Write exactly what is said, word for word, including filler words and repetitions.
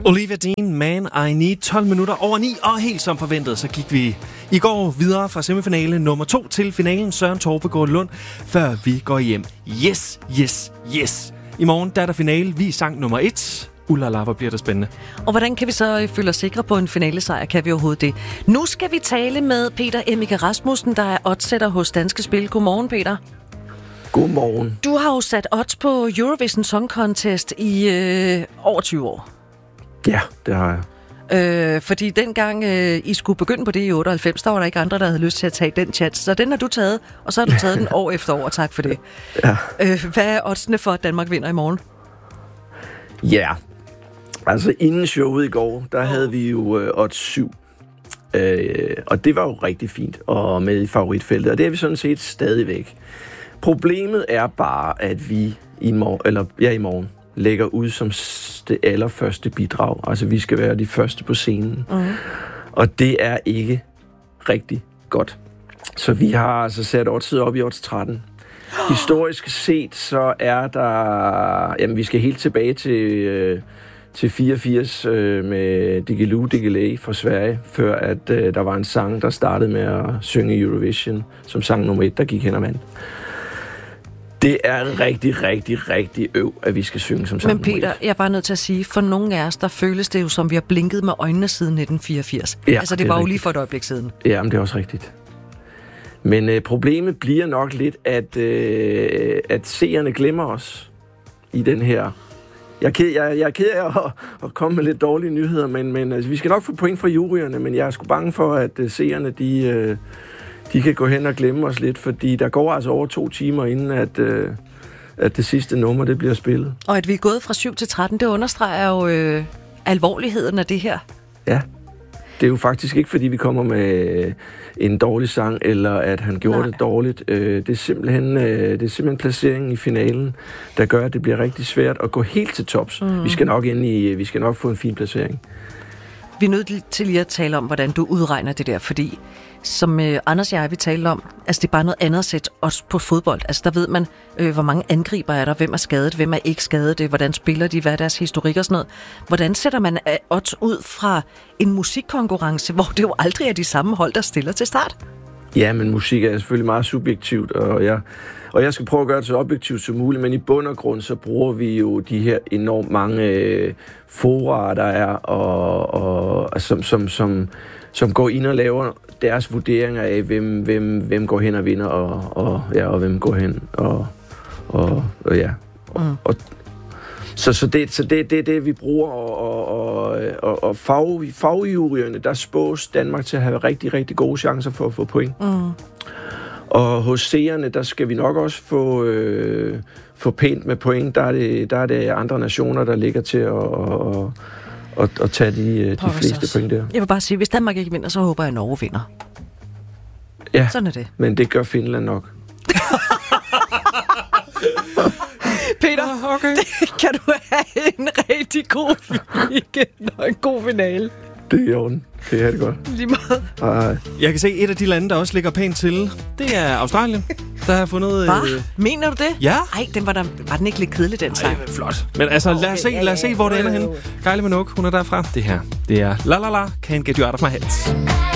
Olivia Dean, Man I Need, tolv minutter over ni, og helt som forventet, så gik vi i går videre fra semifinale nummer to til finalen. Søren Torpegaard Lund, før vi går hjem. Yes, yes, yes. I morgen der er der finale. Vi sang nummer et. Ulala, hvor bliver det spændende. Og hvordan kan vi så føle os sikre på en finalesejr? Kan vi overhovedet det? Nu skal vi tale med Peter Emmike Rasmussen, der er oddsætter hos Danske Spil. Godmorgen, Peter. Godmorgen. Du har jo sat odds på Eurovision Song Contest i øh, over tyve år. Ja, det har jeg. Øh, fordi dengang øh, I skulle begynde på det i otteoghalvfems, der var der ikke andre, der havde lyst til at tage den chance. Så den har du taget, og så har du taget den år efter år. Tak for det. Ja. Øh, hvad er oddsene for, at Danmark vinder i morgen? Ja, altså inden showet i går, der havde vi jo øh, odds syv. Øh, og det var jo rigtig fint, og med i favoritfeltet, og det er vi sådan set stadigvæk. Problemet er bare, at vi i morgen, eller ja, i morgen lægger ud som det allerførste bidrag. Altså, vi skal være de første på scenen. Mm. Og det er ikke rigtig godt. Så vi har altså sat oddset op i odds tretten. Historisk set, så er der... Jamen, vi skal helt tilbage til, øh, til fireogfirs øh, med Diggiloo Diggiley fra Sverige, før at øh, der var en sang, der startede med at synge Eurovision, som sang nummer et, der gik hen og vandt. Det er rigtig, rigtig, rigtig øv, at vi skal synge som sang. Men Peter, jeg er bare nødt til at sige, for nogle af os, der føles det jo, som vi har blinket med øjnene siden nitten fireogfirs. Ja, altså, det, det var jo rigtigt. lige for et øjeblik siden. Ja, men det er også rigtigt. Men øh, problemet bliver nok lidt, at, øh, at seerne glemmer os i den her. Jeg er ked, jeg, jeg er ked af at, at komme med lidt dårlige nyheder, men, men altså, vi skal nok få point fra juryerne, men jeg er sgu bange for, at øh, seerne, de... Øh, de kan gå hen og glemme os lidt, fordi der går altså over to timer, inden at, øh, at det sidste nummer, det bliver spillet. Og at vi er gået fra syv til tretten, det understreger jo øh, alvorligheden af det her. Ja, det er jo faktisk ikke, fordi vi kommer med en dårlig sang, eller at han gjorde Nej. det dårligt. Det er, simpelthen, det er simpelthen placeringen i finalen, der gør, at det bliver rigtig svært at gå helt til tops. Mm. Vi skal nok ind i, vi skal nok få en fin placering. Vi er nødt til lige at tale om, hvordan du udregner det der, fordi som øh, Anders og jeg, vi talte om, altså det er bare noget andet at sætte os på fodbold. Altså der ved man, øh, hvor mange angriber er der, hvem er skadet, hvem er ikke skadet, øh, hvordan spiller de, hvad er deres historik og sådan noget. Hvordan sætter man øh, odds ud fra en musikkonkurrence, hvor det jo aldrig er de samme hold, der stiller til start? Ja, men musik er selvfølgelig meget subjektivt, og jeg, og jeg skal prøve at gøre det så objektivt som muligt, men i bund og grund, så bruger vi jo de her enormt mange øh, fora, der er, og, og, som, som, som, som går ind og laver deres vurderinger af, hvem, hvem, hvem går hen og vinder, og, og, ja, og hvem går hen, og, og, og ja. Og, mm. og, så så det så det, det, det vi bruger, og, og, og, og fag, fagjuryerne, der spås Danmark til at have rigtig, rigtig gode chancer for at få point. Mm. Og hos seerne, der skal vi nok også få, øh, få pænt med point. Der er, det, der er det andre nationer, der ligger til at, at, at, at tage de, de fleste point der. Jeg vil bare sige, hvis Danmark ikke vinder, så håber jeg, at Norge vinder. Ja, sådan er det. Men det gør Finland nok. Peter, okay. Kan du have en rigtig god weekend og en god finale? Det er i orden. Det er det godt. Lige meget. Hej. Jeg kan se, et af de lande, der også ligger pænt til, det er Australien. Der har fundet... Hvad? Øh... Mener du det? Ja. Ej, den var, der, var den ikke lidt kedelig, den sang? Ej, flot. Men altså, lad os se, lad os se hvor det ender hen. Kylie Minogue, hun er derfra. Det her, det er La La La, Can't Get You Out of My Head.